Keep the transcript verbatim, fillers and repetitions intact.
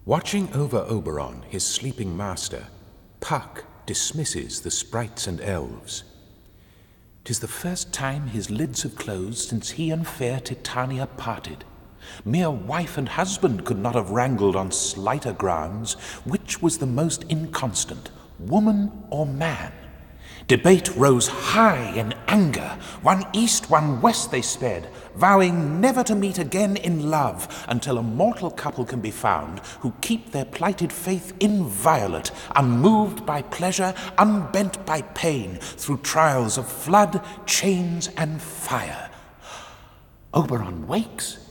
Watching over Oberon, his sleeping master, Puck dismisses the sprites and elves. "'Tis the first time his lids have closed since he and fair Titania parted. Mere wife and husband could not have wrangled on slighter grounds. Which was the most inconstant, woman or man? Debate rose high in anger. One east, one west they sped, vowing never to meet again in love, until a mortal couple can be found who keep their plighted faith inviolate, unmoved by pleasure, unbent by pain, through trials of flood, chains, and fire." Oberon wakes